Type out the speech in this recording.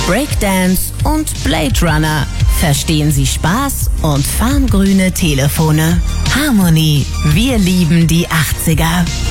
Breakdance und Blade Runner. Verstehen Sie Spaß und farmgrüne Telefone. Harmony, wir lieben die 80er.